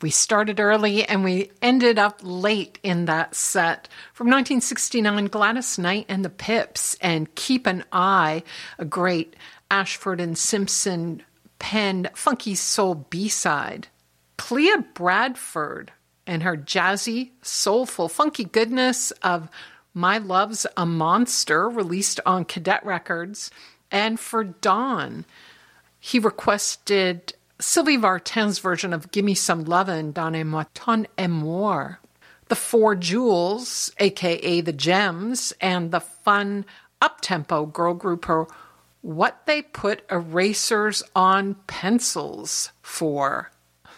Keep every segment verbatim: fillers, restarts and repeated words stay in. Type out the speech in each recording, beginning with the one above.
We started early and we ended up late in that set. From nineteen sixty-nine, Gladys Knight and the Pips and Keep an Eye, a great Ashford and Simpson penned funky soul B-side. Clea Bradford and her jazzy, soulful, funky goodness of My Love's a Monster, released on Cadet Records. And for Don, he requested Sylvie Vartan's version of Gimme Some Lovin', Donnez-moi ton amour. The Four Jewels, a k a. The Gems, and the fun up-tempo girl group her What They Put Erasers on Pencils For.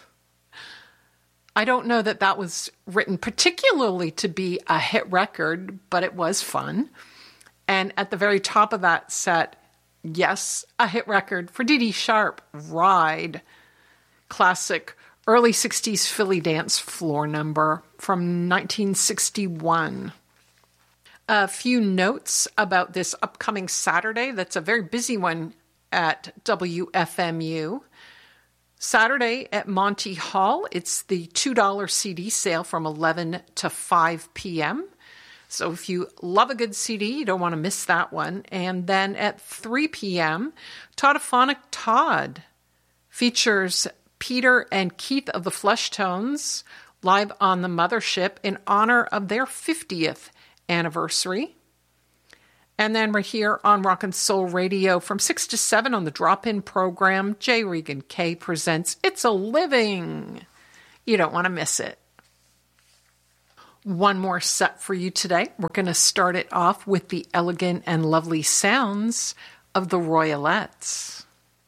I don't know that that was written particularly to be a hit record, but it was fun. And at the very top of that set, yes, a hit record for Dee Dee Sharp, Ride. Classic early sixties Philly dance floor number from nineteen sixty-one. A few notes about this upcoming Saturday. That's a very busy one at W F M U. Saturday at Monty Hall, it's the two dollars C D sale from eleven to five p.m. So if you love a good C D, you don't want to miss that one. And then at three p.m., Toddophonic Todd features Peter and Keith of the Fleshtones live on the Mothership in honor of their fiftieth anniversary. And then we're here on Rock and Soul Radio from six to seven on the drop-in program. J. Regan Kay presents It's a Living. You don't want to miss it. One more set for you today. We're going to start it off with the elegant and lovely sounds of the Royalettes.